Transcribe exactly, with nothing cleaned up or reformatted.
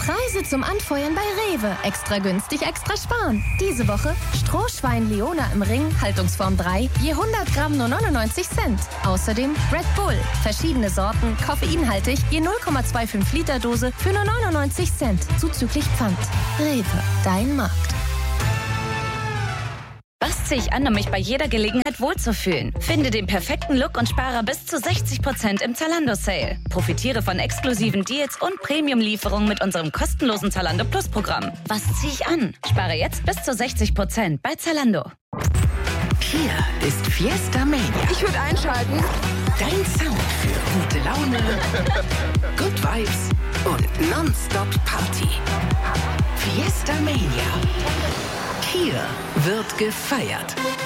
Preise zum Anfeuern bei Rewe. Extra günstig, extra sparen. Diese Woche Strohschwein Leona im Ring, Haltungsform drei, je hundert Gramm nur neunundneunzig Cent. Außerdem Red Bull, verschiedene Sorten, koffeinhaltig, je null Komma fünfundzwanzig Liter Dose für nur neunundneunzig Cent. Zuzüglich Pfand. Rewe, dein Markt. Was ziehe ich an, um mich bei jeder Gelegenheit wohlzufühlen? Finde den perfekten Look und spare bis zu sechzig Prozent im Zalando-Sale. Profitiere von exklusiven Deals und Premium-Lieferungen mit unserem kostenlosen Zalando Plus-Programm. Was ziehe ich an? Spare jetzt bis zu sechzig Prozent bei Zalando. Hier ist Fiesta Mania. Ich würde einschalten. Dein Sound für gute Laune, Good Vibes und Nonstop Party. Fiesta Mania. Hier wird gefeiert.